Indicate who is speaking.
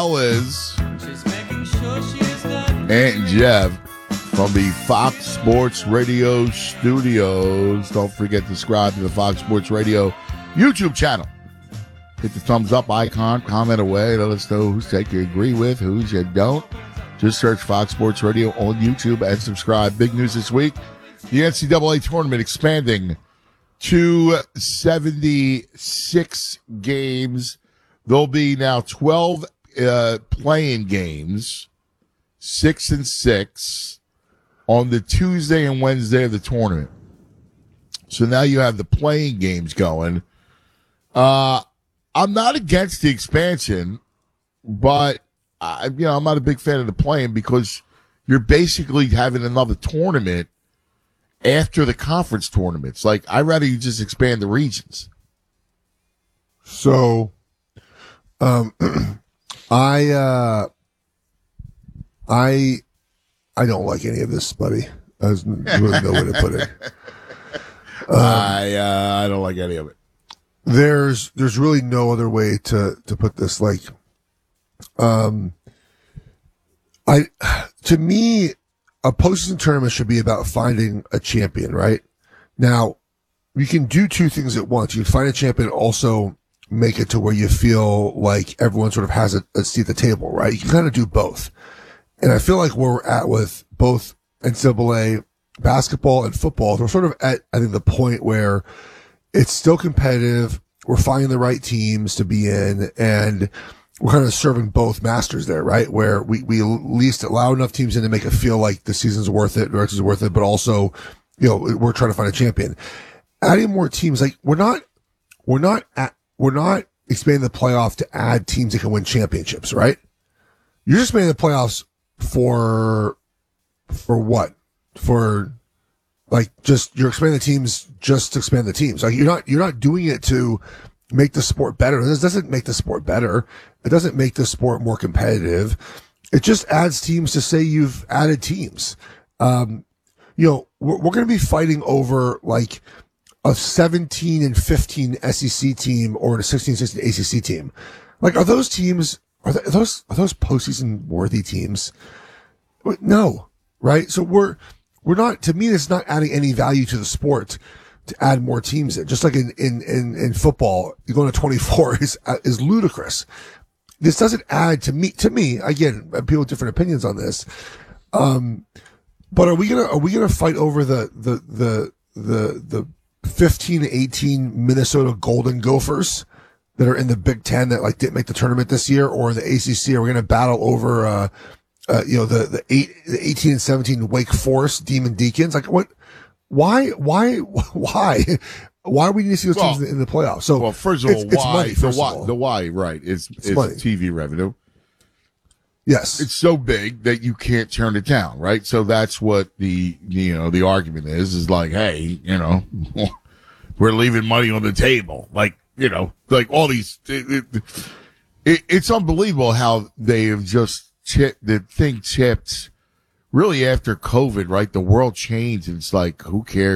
Speaker 1: Is Aunt Jeff from the Fox Sports Radio studios. Don't forget to subscribe to the Fox Sports Radio YouTube channel. Hit the thumbs up icon, comment away, let us know whose take you agree with, whose you don't. Just search Fox Sports Radio on YouTube and subscribe. Big news this week. The NCAA tournament expanding to 76 games. There'll be now 12 playing games, 6 and 6, on the Tuesday and Wednesday of the tournament. So now you have the playing games going. I'm not against the expansion, but I'm not a big fan of the playing because you're basically having another tournament after the conference tournaments. Like, I'd rather you just expand the regions.
Speaker 2: So, I don't like any of this, buddy. There's really no way to put it.
Speaker 1: I don't like any of it.
Speaker 2: There's really no other way to put this. Like, to me, a postseason tournament should be about finding a champion, right? Now, you can do two things at once. You can find a champion, also make it to where you feel like everyone sort of has a seat at the table, right? You can kind of do both. And I feel like where we're at with both NCAA basketball and football, we're sort of at, I think, the point where it's still competitive. We're finding the right teams to be in, and we're kind of serving both masters there, right? Where we at least allow enough teams in to make it feel like the season's worth it, the rest is worth it, but also, we're trying to find a champion. Adding more teams, like we're not expanding the playoff to add teams that can win championships, right? You're just expanding the playoffs for what? For like you're expanding the teams just to expand the teams. Like you're not doing it to make the sport better. This doesn't make the sport better. It doesn't make the sport more competitive. It just adds teams to say you've added teams. We're going to be fighting over like a 17 and 15 SEC team or a 16-16 ACC team. Like, are those teams, are those postseason worthy teams? No, right? So we're not, to me, it's not adding any value to the sport to add more teams in. Just like in football, going to 24 is ludicrous. This doesn't add to me, again, people with different opinions on this. But are we gonna fight over the 15 to 18 Minnesota Golden Gophers that are in the Big Ten that like didn't make the tournament this year, or the ACC? Are we going to battle over, the 18 and 17 Wake Forest Demon Deacons? Like what? Why we need to see those teams in the playoffs? So,
Speaker 1: well, first of all,
Speaker 2: it's money.
Speaker 1: The why, right? It's
Speaker 2: money.
Speaker 1: TV revenue.
Speaker 2: Yes,
Speaker 1: it's so big that you can't turn it down, right? So that's what the argument is like, hey, we're leaving money on the table, like all these. It's unbelievable how they have just chipped really after COVID, right? The world changed. And it's like, who cares?